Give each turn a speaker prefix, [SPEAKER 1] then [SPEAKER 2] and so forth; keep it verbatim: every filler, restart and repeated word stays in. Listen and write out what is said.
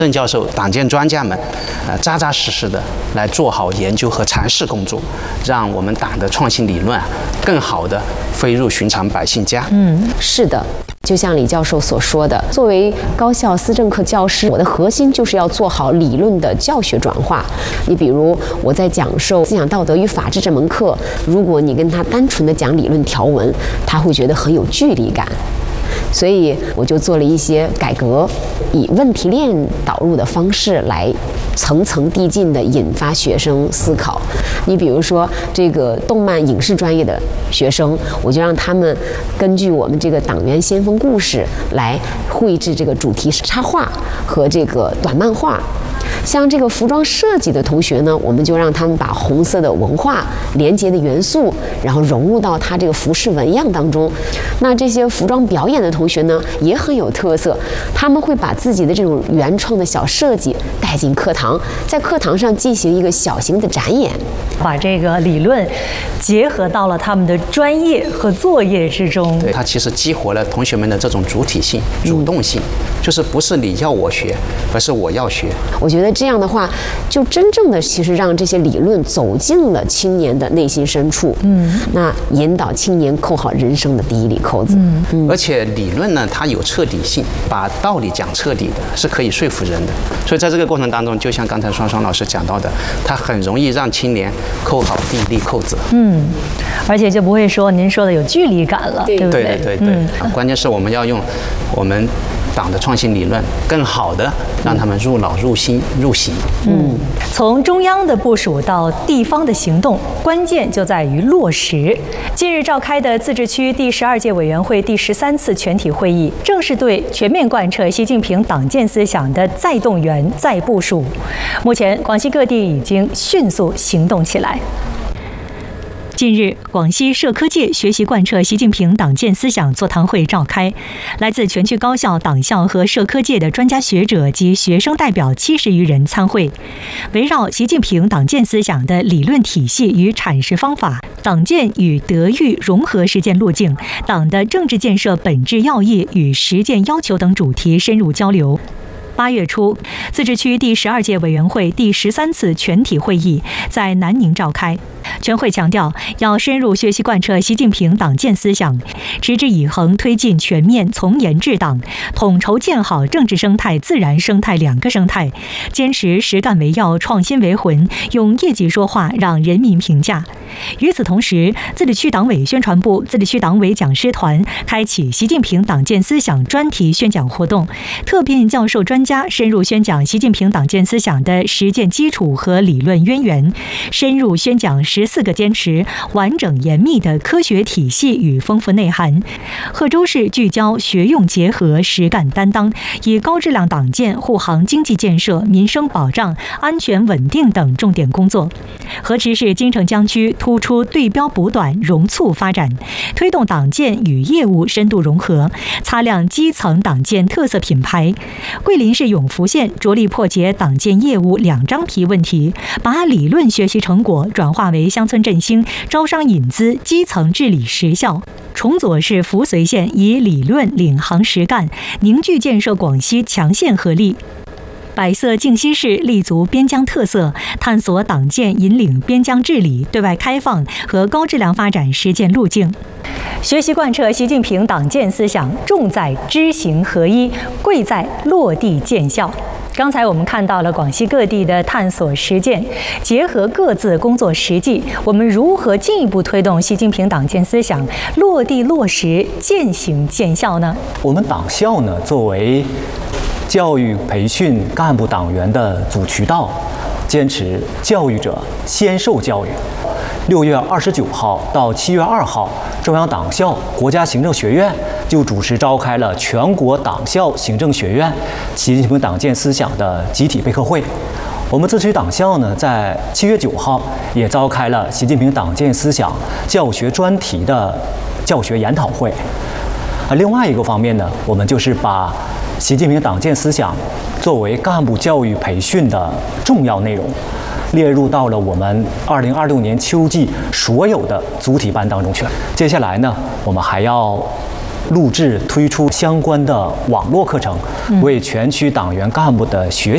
[SPEAKER 1] 任教授、党建专家们，呃，扎扎实实的来做好研究和阐释工作，让我们党的创新理论啊，更好的飞入寻常百姓家。
[SPEAKER 2] 嗯，是的。就像李教授所说的，作为高校思政课教师，我的核心就是要做好理论的教学转化。你比如我在讲授思想道德与法治这门课，如果你跟他单纯的讲理论条文，他会觉得很有距离感。所以我就做了一些改革，以问题链导入的方式来层层递进地引发学生思考。你比如说这个动漫影视专业的学生，我就让他们根据我们这个党员先锋故事来绘制这个主题插画和这个短漫画。像这个服装设计的同学呢，我们就让他们把红色的文化连接的元素，然后融入到他这个服饰纹样当中。那这些服装表演的同学呢，也很有特色，他们会把自己的这种原创的小设计带进课堂，在课堂上进行一个小型的展演，
[SPEAKER 3] 把这个理论结合到了他们的专业和作业之中。
[SPEAKER 1] 对，它其实激活了同学们的这种主体性、主动性，嗯、就是不是你要我学，而是我要学。
[SPEAKER 2] 我觉得这样的话，就真正的其实让这些理论走进了青年的内心深处，嗯，那引导青年扣好人生的第一粒扣子，
[SPEAKER 1] 嗯，嗯而且理论呢，它有彻底性，把道理讲彻底的，是可以说服人的。所以在这个过程当中，就像刚才双双老师讲到的，它很容易让青年扣好第一粒扣子，
[SPEAKER 3] 嗯，而且就不会说您说的有距离感了，对不对？
[SPEAKER 1] 对对对对，嗯、关键是我们要用我们党的创新理论，更好的让他们入脑、入心、入席。
[SPEAKER 3] 嗯，从中央的部署到地方的行动，关键就在于落实。近日召开的自治区第十二届委员会第十三次全体会议，正是对全面贯彻习近平党建思想的再动员、再部署。目前，广西各地已经迅速行动起来。近日，广西社科界学习贯彻习近平党建思想座谈会召开，来自全区高校、党校和社科界的专家学者及学生代表七十余人参会，围绕习近平党建思想的理论体系与阐释方法、党建与德育融合实践路径、党的政治建设本质要义与实践要求等主题深入交流。八月初，自治区第十二届委员会第十三次全体会议在南宁召开。全会强调，要深入学习贯彻习近平党建思想，持之以恒推进全面从严治党，统筹建好政治生态、自然生态两个生态，坚持实干为要、创新为魂，用业绩说话，让人民评价。与此同时，自治区党委宣传部、自治区党委讲师团开启习近平党建思想专题宣讲活动，特聘教授专家深入宣讲习近平党建思想的实践基础和理论渊源，深入宣讲十四个坚持，完整严密的科学体系与丰富内涵。贺州市聚焦学用结合、实干担当，以高质量党建护航经济建设、民生保障、安全稳定等重点工作。河池市金城江区突出对标补短、融促发展，推动党建与业务深度融合，擦亮基层党建特色品牌。桂林市永福县着力破解党建业务两张皮问题，把理论学习成果转化为乡村振兴、招商引资、基层治理实效。崇左市扶绥县以理论领航实干，凝聚建设广西强县合力。百色靖西市立足边疆特色，探索党建引领边疆治理、对外开放和高质量发展实践路径。学习贯彻习近平党建思想，重在知行合一，贵在落地见效。刚才我们看到了广西各地的探索实践，结合各自工作实际，我们如何进一步推动习近平党建思想落地落实、见行见效呢？
[SPEAKER 4] 我们党校呢，作为教育培训干部党员的主渠道，坚持教育者先受教育。六月二十九号到七月二号，中央党校国家行政学院就主持召开了全国党校行政学院习近平党建思想的集体备课会。我们自治区党校呢，在七月九号也召开了习近平党建思想教学专题的教学研讨会。而另外一个方面呢，我们就是把习近平党建思想作为干部教育培训的重要内容，列入到了我们二零二六年秋季所有的主体班当中去了。接下来呢，我们还要录制推出相关的网络课程，为全区党员干部的学习